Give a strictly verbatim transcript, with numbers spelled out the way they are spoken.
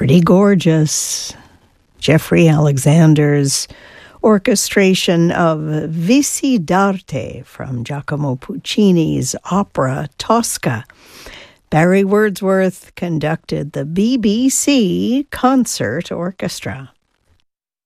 pretty gorgeous. Jeffrey Alexander's orchestration of Vici d'arte from Giacomo Puccini's opera Tosca. Barry Wordsworth conducted the B B C Concert Orchestra.